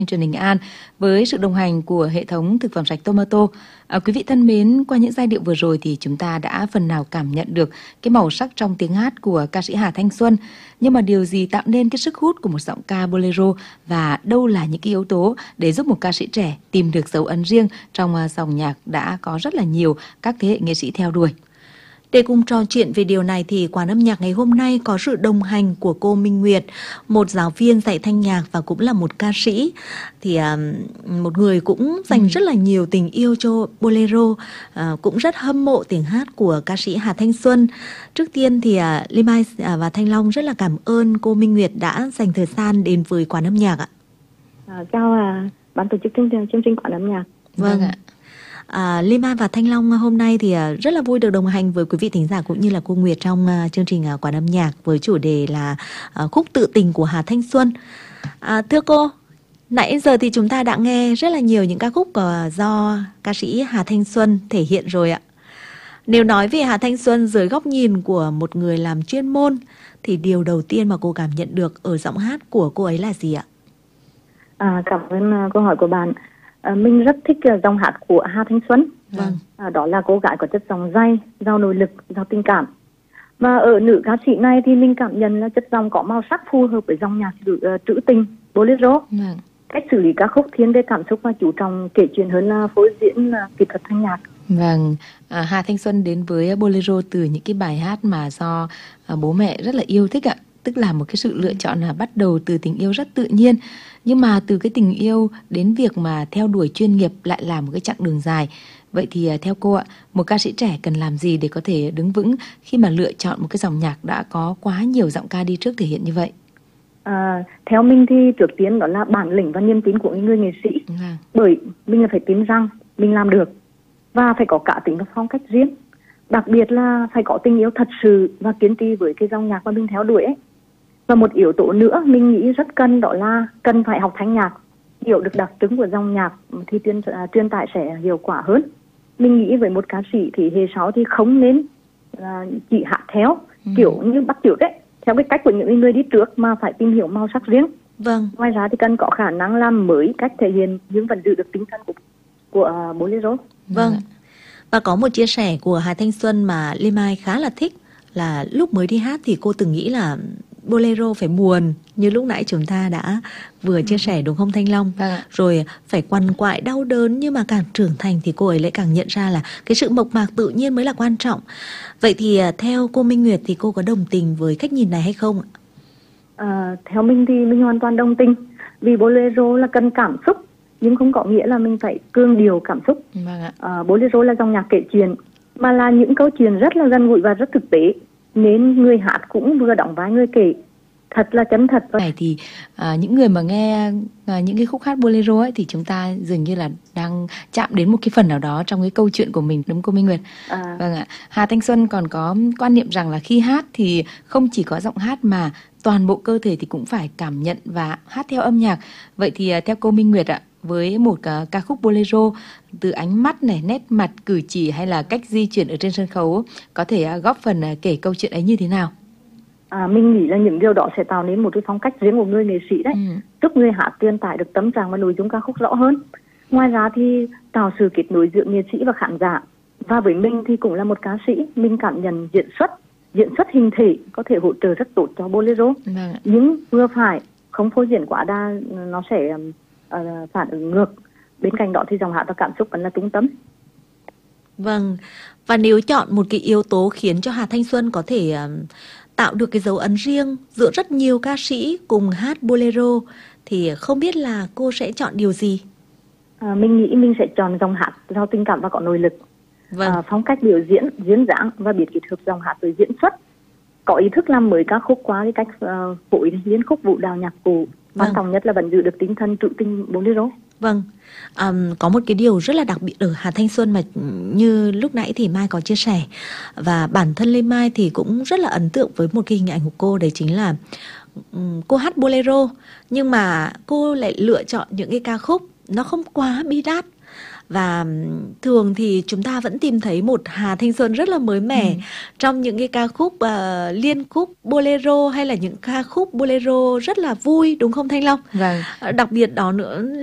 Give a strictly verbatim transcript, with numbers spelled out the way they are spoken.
Truyền hình An với sự đồng hành của hệ thống thực phẩm sạch Tomato. À, quý vị thân mến, qua những giai điệu vừa rồi thì chúng ta đã phần nào cảm nhận được cái màu sắc trong tiếng hát của ca sĩ Hà Thanh Xuân. Nhưng mà điều gì tạo nên cái sức hút của một giọng ca bolero và đâu là những cái yếu tố để giúp một ca sĩ trẻ tìm được dấu ấn riêng trong dòng nhạc đã có rất là nhiều các thế hệ nghệ sĩ theo đuổi? Để cùng trò chuyện về điều này thì Quán Âm Nhạc ngày hôm nay có sự đồng hành của cô Minh Nguyệt, một giáo viên dạy thanh nhạc và cũng là một ca sĩ. Thì à, một người cũng dành ừ. rất là nhiều tình yêu cho bolero, à, cũng rất hâm mộ tiếng hát của ca sĩ Hà Thanh Xuân. Trước tiên thì à, Lê Mai và Thanh Long rất là cảm ơn cô Minh Nguyệt đã dành thời gian đến với Quán Âm Nhạc ạ. À, chào à, ban tổ chức chương trình, chương trình Quán Âm Nhạc. Vâng, vâng ạ. À, Lê Mai và Thanh Long hôm nay thì rất là vui được đồng hành với quý vị thính giả cũng như là cô Nguyệt trong uh, chương trình uh, Quán Âm Nhạc với chủ đề là uh, khúc tự tình của Hà Thanh Xuân. À, thưa cô, nãy giờ thì chúng ta đã nghe rất là nhiều những ca khúc uh, do ca sĩ Hà Thanh Xuân thể hiện rồi ạ. Nếu nói về Hà Thanh Xuân dưới góc nhìn của một người làm chuyên môn thì điều đầu tiên mà cô cảm nhận được ở giọng hát của cô ấy là gì ạ? À, cảm ơn uh, câu hỏi của bạn. À, mình rất thích uh, dòng hát của Hà Thanh Xuân. Vâng. À, đó là cô gái có chất giọng dày, giàu nội lực, giàu tình cảm. Và ở nữ ca sĩ này thì mình cảm nhận là chất giọng có màu sắc phù hợp với dòng nhạc trữ, uh, trữ tình, bolero. Vâng. Cách xử lý ca khúc thiên về cảm xúc và chú trọng kể chuyện hơn là phối diễn uh, kỹ thuật thanh nhạc. Vâng, à, Hà Thanh Xuân đến với bolero từ những cái bài hát mà do à, bố mẹ rất là yêu thích ạ. Tức là một cái sự lựa chọn là bắt đầu từ tình yêu rất tự nhiên. Nhưng mà từ cái tình yêu đến việc mà theo đuổi chuyên nghiệp lại là một cái chặng đường dài. Vậy thì theo cô ạ, một ca sĩ trẻ cần làm gì để có thể đứng vững khi mà lựa chọn một cái dòng nhạc đã có quá nhiều giọng ca đi trước thể hiện như vậy? À, theo mình thì trước tiên đó là bản lĩnh và niềm tin của người nghệ sĩ. À. Bởi mình phải tin rằng mình làm được và phải có cá tính và phong cách riêng. Đặc biệt là phải có tình yêu thật sự và kiên trì với cái dòng nhạc mà mình theo đuổi ấy. Và một yếu tố nữa mình nghĩ rất cần đó là cần phải học thanh nhạc, hiểu được đặc trưng của dòng nhạc thì truyền, uh, truyền tải sẽ hiệu quả hơn. Mình nghĩ với một ca sĩ thì hệ sáu thì không nên uh, chỉ hát theo ừ. kiểu như bắt chước đấy, theo cái cách của những người đi trước mà phải tìm hiểu màu sắc riêng. Vâng. Ngoài ra thì cần có khả năng làm mới cách thể hiện nhưng vẫn giữ được tinh thần của, của uh, bolero. Vâng. Và có một chia sẻ của Hà Thanh Xuân mà Lê Mai khá là thích là lúc mới đi hát thì cô từng nghĩ là bolero phải buồn như lúc nãy chúng ta đã vừa chia sẻ đúng không Thanh Long? À. Rồi phải quằn quại đau đớn, nhưng mà càng trưởng thành thì cô ấy lại càng nhận ra là cái sự mộc mạc tự nhiên mới là quan trọng. Vậy thì theo cô Minh Nguyệt thì cô có đồng tình với cách nhìn này hay không ạ? À, theo mình thì mình hoàn toàn đồng tình. Vì bolero là cần cảm xúc nhưng không có nghĩa là mình phải cương điều cảm xúc. Vâng ạ. À, bolero là dòng nhạc kể chuyện mà là những câu chuyện rất là gần gũi và rất thực tế, nên người hát cũng vừa đóng vai người kể, thật là chân thật. Này thì à, những người mà nghe à, những cái khúc hát bolero ấy thì chúng ta dường như là đang chạm đến một cái phần nào đó trong cái câu chuyện của mình, đúng không cô Minh Nguyệt? À. Vâng ạ. Hà Thanh Xuân còn có quan niệm rằng là khi hát thì không chỉ có giọng hát mà toàn bộ cơ thể thì cũng phải cảm nhận và hát theo âm nhạc. Vậy thì à, theo cô Minh Nguyệt ạ, với một uh, ca khúc bolero, từ ánh mắt này, nét mặt, cử chỉ hay là cách di chuyển ở trên sân khấu có thể uh, góp phần uh, kể câu chuyện ấy như thế nào? À, mình nghĩ là những điều đó sẽ tạo nên một cái phong cách riêng của người nghệ sĩ đấy, ừ. giúp người hát truyền tải được tâm trạng và nội dung ca khúc rõ hơn. Ngoài ra thì tạo sự kết nối giữa nghệ sĩ và khán giả. Và với mình thì cũng là một ca sĩ, mình cảm nhận diễn xuất, diễn xuất hình thể có thể hỗ trợ rất tốt cho bolero, ừ. nhưng vừa phải không phô diễn quá đa, nó sẽ Uh, phản ứng ngược. Bên cạnh đó thì dòng hát và cảm xúc vẫn là trung tâm. Vâng. Và nếu chọn một cái yếu tố khiến cho Hà Thanh Xuân có thể uh, tạo được cái dấu ấn riêng giữa rất nhiều ca sĩ cùng hát bolero thì không biết là cô sẽ chọn điều gì? Uh, mình nghĩ mình sẽ chọn dòng hát giàu tình cảm và có nội lực. Vâng. Uh, phong cách biểu diễn, diễn dáng và biết kết hợp dòng hát với diễn xuất. Có ý thức làm mới ca khúc qua cái cách uh, phối liên khúc vũ đạo nhạc cụ. Quan Vâng. trọng nhất là vẫn giữ được tinh thần trữ tình bolero. Vâng, um, có một cái điều rất là đặc biệt ở Hà Thanh Xuân mà như lúc nãy thì Mai có chia sẻ, và bản thân Lê Mai thì cũng rất là ấn tượng với một cái hình ảnh của cô, đấy chính là um, cô hát bolero nhưng mà cô lại lựa chọn những cái ca khúc nó không quá bi đát, Và thường thì chúng ta vẫn tìm thấy một Hà Thanh Xuân rất là mới mẻ ừ. trong những cái ca khúc uh, liên khúc bolero hay là những ca khúc bolero rất là vui, đúng không Thanh Long? Vâng. Đặc biệt đó nữa